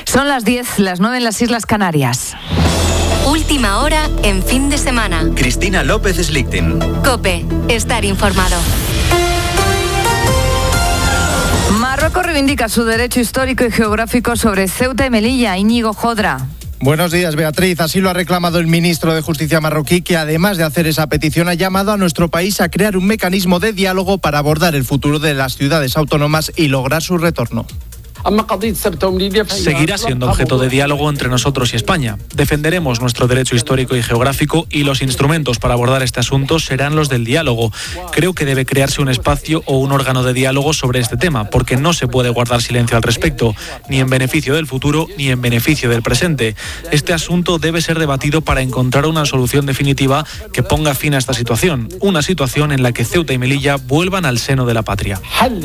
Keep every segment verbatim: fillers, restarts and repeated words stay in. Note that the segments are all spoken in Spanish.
Son las diez, las nueve en las Islas Canarias. Última hora en fin de semana. Cristina López Slichting. COPE, estar informado. Marruecos reivindica su derecho histórico y geográfico sobre Ceuta y Melilla. Íñigo Jodra. Buenos días, Beatriz. Así lo ha reclamado el ministro de Justicia marroquí, que además de hacer esa petición ha llamado a nuestro país a crear un mecanismo de diálogo para abordar el futuro de las ciudades autónomas y lograr su retorno. Seguirá siendo objeto de diálogo entre nosotros y España. Defenderemos nuestro derecho histórico y geográfico y los instrumentos para abordar este asunto serán los del diálogo. Creo que debe crearse un espacio o un órgano de diálogo sobre este tema, porque no se puede guardar silencio al respecto, ni en beneficio del futuro ni en beneficio del presente. Este asunto debe ser debatido para encontrar una solución definitiva que ponga fin a esta situación, una situación en la que Ceuta y Melilla vuelvan al seno de la patria.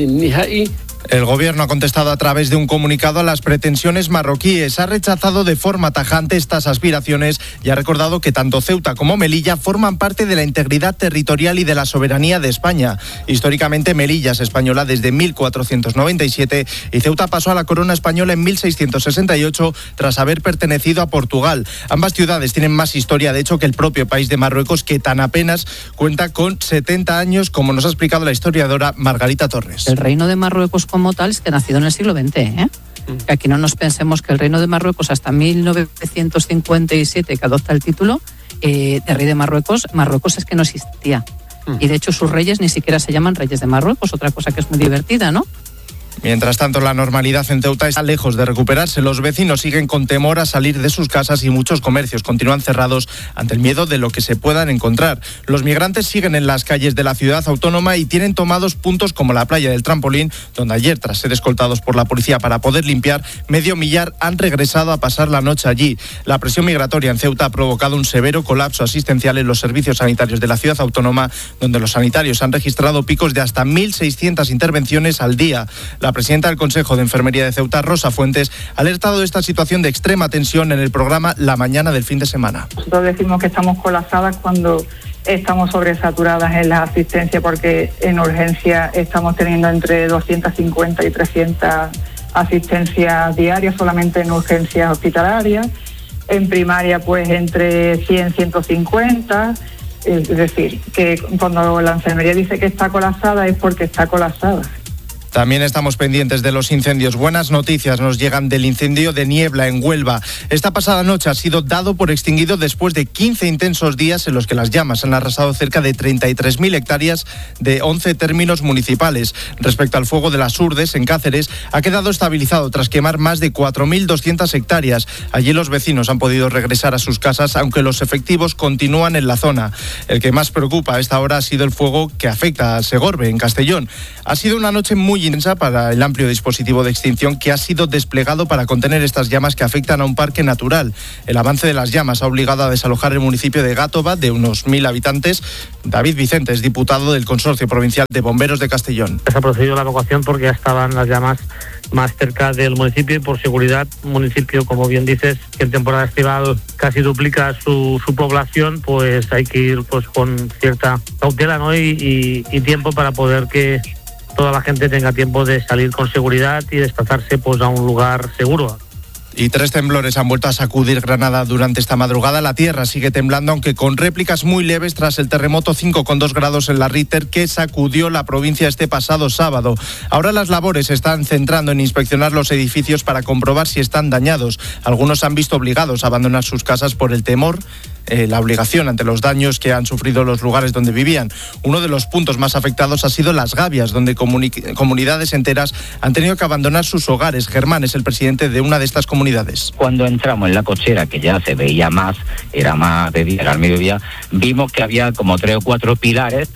El gobierno ha contestado a través de un comunicado a las pretensiones marroquíes. Ha rechazado de forma tajante estas aspiraciones y ha recordado que tanto Ceuta como Melilla forman parte de la integridad territorial y de la soberanía de España. Históricamente, Melilla es española desde mil cuatrocientos noventa y siete y Ceuta pasó a la corona española en mil seiscientos sesenta y ocho tras haber pertenecido a Portugal. Ambas ciudades tienen más historia, de hecho, que el propio país de Marruecos, que tan apenas cuenta con setenta años, como nos ha explicado la historiadora Margarita Torres. El reino de Marruecos como tal es que nacido en el siglo veinte, ¿eh? Que aquí no nos pensemos que el reino de Marruecos hasta mil novecientos cincuenta y siete, que adopta el título eh, de rey de Marruecos, Marruecos es que no existía. Y de hecho sus reyes ni siquiera se llaman reyes de Marruecos, otra cosa que es muy divertida, ¿no? Mientras tanto, la normalidad en Ceuta está lejos de recuperarse. Los vecinos siguen con temor a salir de sus casas y muchos comercios continúan cerrados ante el miedo de lo que se puedan encontrar. Los migrantes siguen en las calles de la ciudad autónoma y tienen tomados puntos como la playa del Trampolín, donde ayer, tras ser escoltados por la policía para poder limpiar, medio millar han regresado a pasar la noche allí. La presión migratoria en Ceuta ha provocado un severo colapso asistencial en los servicios sanitarios de la ciudad autónoma, donde los sanitarios han registrado picos de hasta mil seiscientas intervenciones al día. La La presidenta del Consejo de Enfermería de Ceuta, Rosa Fuentes, ha alertado de esta situación de extrema tensión en el programa La Mañana del fin de semana. Nosotros decimos que estamos colapsadas cuando estamos sobresaturadas en la asistencia, porque en urgencia estamos teniendo entre doscientas cincuenta y trescientas asistencias diarias solamente en urgencias hospitalarias. En primaria, pues entre cien, ciento cincuenta. Es decir, que cuando la enfermería dice que está colapsada es porque está colapsada. También estamos pendientes de los incendios. Buenas noticias nos llegan del incendio de Niebla en Huelva. Esta pasada noche ha sido dado por extinguido después de quince intensos días en los que las llamas han arrasado cerca de treinta y tres mil hectáreas de once términos municipales. Respecto al fuego de las Urdes, en Cáceres, ha quedado estabilizado tras quemar más de cuatro mil doscientas hectáreas. Allí los vecinos han podido regresar a sus casas, aunque los efectivos continúan en la zona. El que más preocupa a esta hora ha sido el fuego que afecta a Segorbe, en Castellón. Ha sido una noche muy intensa para el amplio dispositivo de extinción que ha sido desplegado para contener estas llamas que afectan a un parque natural. El avance de las llamas ha obligado a desalojar el municipio de Gátova, de unos mil habitantes. David Vicente es diputado del Consorcio Provincial de Bomberos de Castellón. Se ha procedido la evacuación porque ya estaban las llamas más cerca del municipio y por seguridad, municipio, como bien dices, que en temporada estival casi duplica su, su población, pues hay que ir pues con cierta cautela, ¿no? y, y, y tiempo para poder que toda la gente tenga tiempo de salir con seguridad y desplazarse pues a un lugar seguro. Y tres temblores han vuelto a sacudir Granada durante esta madrugada. La tierra sigue temblando, aunque con réplicas muy leves tras el terremoto cinco coma dos grados en la Richter que sacudió la provincia este pasado sábado. Ahora las labores se están centrando en inspeccionar los edificios para comprobar si están dañados. Algunos se han visto obligados a abandonar sus casas por el temor, eh, la obligación ante los daños que han sufrido los lugares donde vivían. Uno de los puntos más afectados ha sido Las Gavias, donde comuni- comunidades enteras han tenido que abandonar sus hogares. Germán es el presidente de una de estas comunidades. Cuando entramos en la cochera, que ya se veía más, era más de día, era al mediodía, vimos que había como tres o cuatro pilares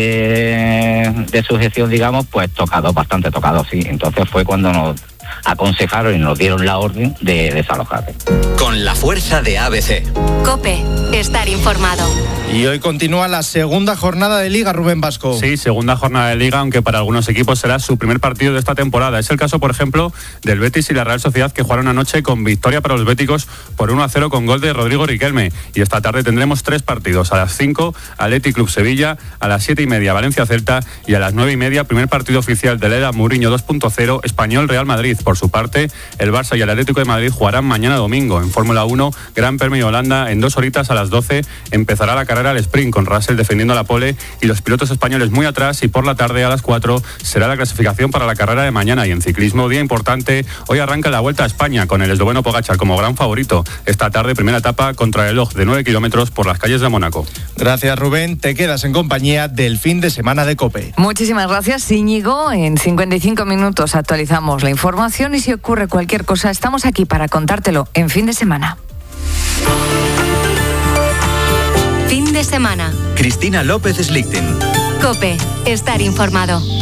de, de sujeción, digamos, pues tocados, bastante tocados, sí. Entonces fue cuando nos aconsejaron y nos dieron la orden de desalojar. Con la fuerza de A B C. COPE, estar informado. Y hoy continúa la segunda jornada de Liga, Rubén Vasco. Sí, segunda jornada de Liga, aunque para algunos equipos será su primer partido de esta temporada. Es el caso, por ejemplo, del Betis y la Real Sociedad, que jugaron anoche con victoria para los béticos por uno a cero con gol de Rodrigo Riquelme. Y esta tarde tendremos tres partidos. A las cinco, Athletic Club Sevilla, a las siete y media, Valencia Celta, y a las nueve y media, primer partido oficial de la era Mourinho dos punto cero, Español Real Madrid. Por su parte, el Barça y el Atlético de Madrid jugarán mañana domingo. En Fórmula uno, Gran Premio de Holanda, en dos horitas a las doce empezará la carrera al sprint con Russell defendiendo la pole y los pilotos españoles muy atrás, y por la tarde a las cuatro será la clasificación para la carrera de mañana. Y en ciclismo, día importante, hoy arranca la Vuelta a España con el esloveno Pogačar como gran favorito. Esta tarde, primera etapa contra el reloj de nueve kilómetros por las calles de Mónaco. Gracias, Rubén. Te quedas en compañía del fin de semana de COPE. Muchísimas gracias, Íñigo. En cincuenta y cinco minutos actualizamos la información y si ocurre cualquier cosa, estamos aquí para contártelo en fin de semana. Fin de semana. Cristina López Slichting. COPE. Estar informado.